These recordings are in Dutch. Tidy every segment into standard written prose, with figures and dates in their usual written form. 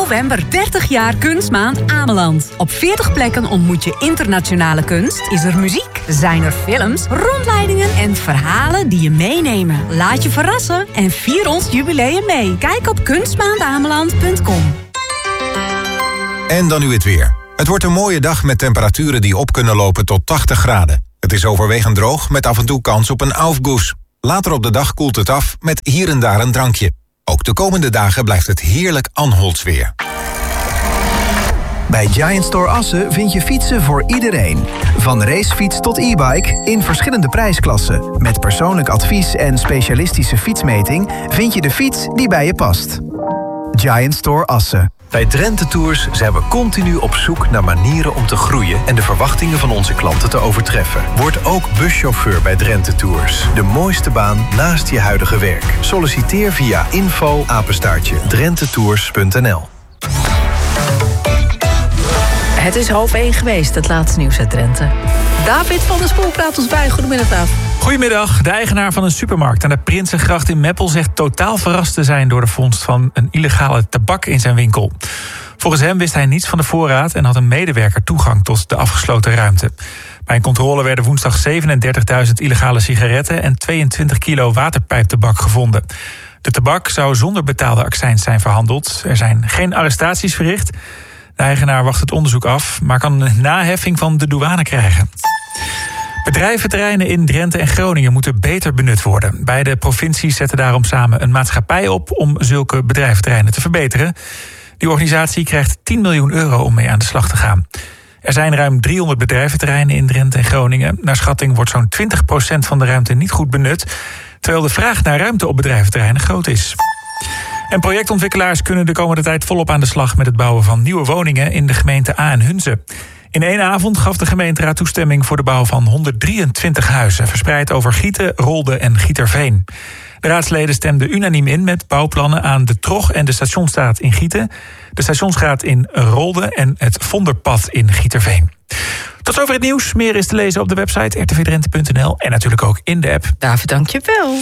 november 30 jaar Kunstmaand Ameland. Op 40 plekken ontmoet je internationale kunst, is er muziek, zijn er films, rondleidingen en verhalen die je meenemen. Laat je verrassen en vier ons jubileum mee. Kijk op kunstmaandameland.com. En dan nu het weer. Het wordt een mooie dag met temperaturen die op kunnen lopen tot 80 graden. Het is overwegend droog met af en toe kans op een aufguss. Later op de dag koelt het af met hier en daar een drankje. Ook de komende dagen blijft het heerlijk Anholtsweer. Bij Giant Store Assen vind je fietsen voor iedereen. Van racefiets tot e-bike in verschillende prijsklassen. Met persoonlijk advies en specialistische fietsmeting vind je de fiets die bij je past. Giant Store Assen. Bij Drenthe Tours zijn we continu op zoek naar manieren om te groeien en de verwachtingen van onze klanten te overtreffen. Word ook buschauffeur bij Drenthe Tours. De mooiste baan naast je huidige werk. Solliciteer via info@drentetours.nl. Het is 1:30 geweest, het laatste nieuws uit Drenthe. David van der Spoel praat ons bij. Goedemiddag, David. Goedemiddag. De eigenaar van een supermarkt aan de Prinsengracht in Meppel zegt totaal verrast te zijn door de vondst van een illegale tabak in zijn winkel. Volgens hem wist hij niets van de voorraad en had een medewerker toegang tot de afgesloten ruimte. Bij een controle werden woensdag 37.000 illegale sigaretten en 22 kilo waterpijptabak gevonden. De tabak zou zonder betaalde accijns zijn verhandeld. Er zijn geen arrestaties verricht. De eigenaar wacht het onderzoek af, maar kan een naheffing van de douane krijgen. Bedrijventerreinen in Drenthe en Groningen moeten beter benut worden. Beide provincies zetten daarom samen een maatschappij op om zulke bedrijventerreinen te verbeteren. Die organisatie krijgt 10 miljoen euro om mee aan de slag te gaan. Er zijn ruim 300 bedrijventerreinen in Drenthe en Groningen. Naar schatting wordt zo'n 20% van de ruimte niet goed benut, terwijl de vraag naar ruimte op bedrijventerreinen groot is. En projectontwikkelaars kunnen de komende tijd volop aan de slag met het bouwen van nieuwe woningen in de gemeente A en Hunze. In 1 avond gaf de gemeenteraad toestemming voor de bouw van 123 huizen, verspreid over Gieten, Rolde en Gieterveen. De raadsleden stemden unaniem in met bouwplannen aan de Trog en de Stationsstraat in Gieten, de Stationsstraat in Rolde en het Vonderpad in Gieterveen. Tot zover het nieuws. Meer is te lezen op de website rtvdrenthe.nl en natuurlijk ook in de app. David, dank je wel.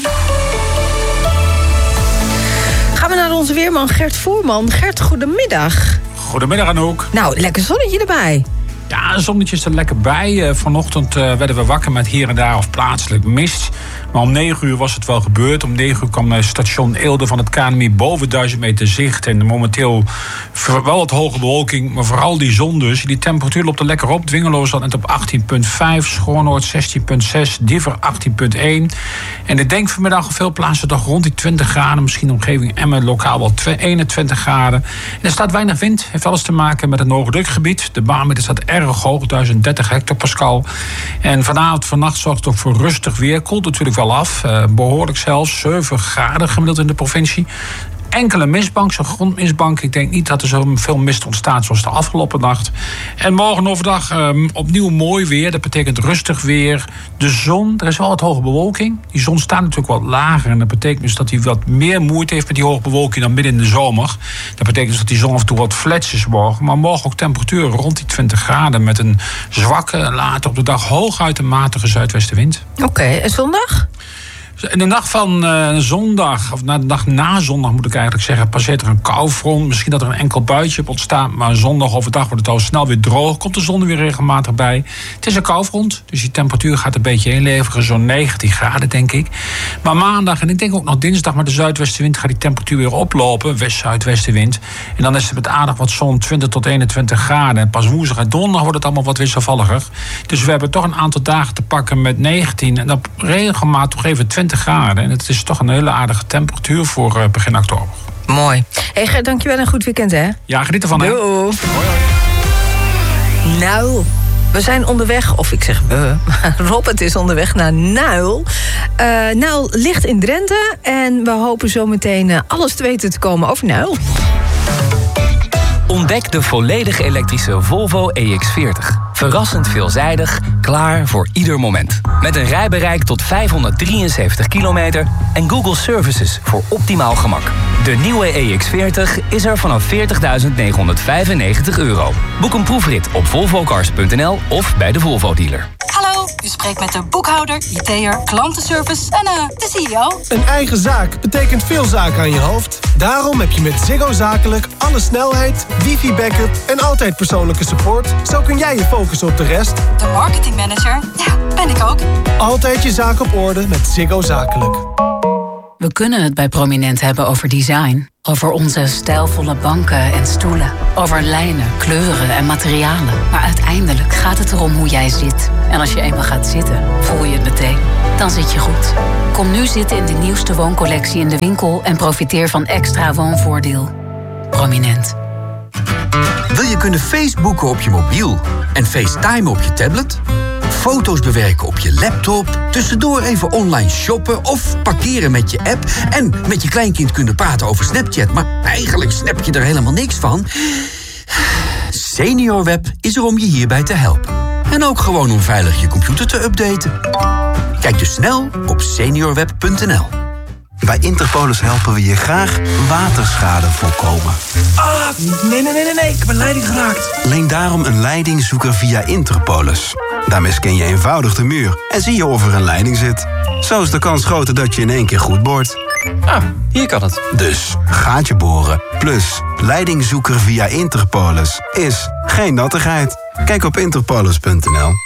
Gaan we naar onze weerman Gert Voerman. Gert, goedemiddag. Goedemiddag Anouk. Nou, lekker zonnetje erbij. Ja, een zonnetje is er lekker bij. Vanochtend werden we wakker met hier en daar of plaatselijk mist. Maar om 9 uur was het wel gebeurd. Om 9 uur kwam station Eelde van het KNMI boven 1000 meter zicht. En momenteel wel wat hoge bewolking, maar vooral die zon dus. Die temperatuur loopt er lekker op. Dwingeloos zat net op 18,5. Schoornoord 16,6. Diever 18,1. En ik denk vanmiddag op veel plaatsen toch rond die 20 graden. Misschien omgeving Emmen lokaal wel 21 graden. En er staat weinig wind. Heeft alles te maken met het Noordrukgebied. De barometer staat erg hoog, 1030 hectopascal. En vanavond, vannacht zorgt het ook voor rustig weer. Koelt natuurlijk wel af. Behoorlijk zelfs 7 graden gemiddeld in de provincie. Enkele mistbank, zo'n grondmistbank. Ik denk niet dat er zo veel mist ontstaat zoals de afgelopen nacht. En morgen overdag opnieuw mooi weer. Dat betekent rustig weer. De zon, er is wel wat hoge bewolking. Die zon staat natuurlijk wat lager. En dat betekent dus dat hij wat meer moeite heeft met die hoge bewolking dan midden in de zomer. Dat betekent dus dat die zon af en toe wat flats is morgen. Maar morgen ook temperaturen rond die 20 graden. Met een zwakke, later op de dag hooguit een matige zuidwestenwind. Oké, en zondag? In de nacht van zondag, of de dag na zondag moet ik eigenlijk zeggen, passeert er een koufront. Misschien dat er een enkel buitje op ontstaat, maar zondag overdag wordt het al snel weer droog. Komt de zon er weer regelmatig bij. Het is een koufront, dus die temperatuur gaat een beetje inleveren. Zo'n 19 graden, denk ik. Maar maandag en ik denk ook nog dinsdag met de zuidwestenwind gaat die temperatuur weer oplopen. West-zuidwestenwind. En dan is het met aardig wat zon 20 tot 21 graden. En pas woensdag en donderdag wordt het allemaal wat wisselvalliger. Dus we hebben toch een aantal dagen te pakken met 19 en op regelmatig toch even 20 graden. En het is toch een hele aardige temperatuur voor begin oktober. Mooi. Hey Gert, dankjewel en een goed weekend, hè? Ja, geniet ervan, hè? Doei. Hoi. Nou, we zijn onderweg, of ik zeg we, maar Robert is onderweg naar Nuil. Nuil ligt in Drenthe en we hopen zo meteen alles te weten te komen over Nuil. Ontdek de volledig elektrische Volvo EX40. Verrassend veelzijdig, klaar voor ieder moment. Met een rijbereik tot 573 kilometer en Google Services voor optimaal gemak. De nieuwe EX40 is er vanaf €40.995. Boek een proefrit op volvocars.nl of bij de Volvo-dealer. Hallo, U spreekt met de boekhouder, IT'er, klantenservice en de CEO. Een eigen zaak betekent veel zaken aan je hoofd. Daarom heb je met Ziggo Zakelijk alle snelheid, wifi-backup en altijd persoonlijke support. Zo kun jij je focussen op de rest. De marketingmanager, ja, ben ik ook. Altijd je zaak op orde met Ziggo Zakelijk. We kunnen het bij Prominent hebben over design. Over onze stijlvolle banken en stoelen. Over lijnen, kleuren en materialen. Maar uiteindelijk gaat het erom hoe jij zit. En als je eenmaal gaat zitten, voel je het meteen. Dan zit je goed. Kom nu zitten in de nieuwste wooncollectie in de winkel... en profiteer van extra woonvoordeel. Prominent. Wil je kunnen Facebooken op je mobiel en FaceTime op je tablet? Foto's bewerken op je laptop, tussendoor even online shoppen of parkeren met je app en met je kleinkind kunnen praten over Snapchat, maar eigenlijk snap je er helemaal niks van? SeniorWeb is er om je hierbij te helpen. En ook gewoon om veilig je computer te updaten. Kijk dus snel op seniorweb.nl. Bij Interpolis helpen we je graag waterschade voorkomen. Nee, ik heb een leiding geraakt. Leen daarom een leidingzoeker via Interpolis. Daarmee scan je eenvoudig de muur en zie je of er een leiding zit. Zo is de kans groter dat je in één keer goed boort. Hier kan het. Dus gaatje boren plus leidingzoeker via Interpolis is geen nattigheid. Kijk op interpolis.nl.